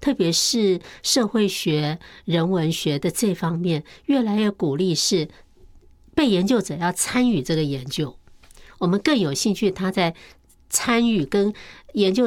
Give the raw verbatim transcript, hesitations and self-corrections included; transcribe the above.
特别是社会学、人文学的这方面，越来越鼓励是被研究者要参与这个研究。我们更有兴趣他在参与跟研究